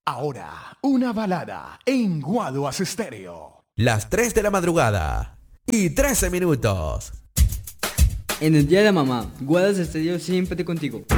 Ahora, una balada en Guaduas Estéreo. Las 3 de la madrugada y 13 minutos. En el día de la mamá, Guaduas Estéreo siempre contigo.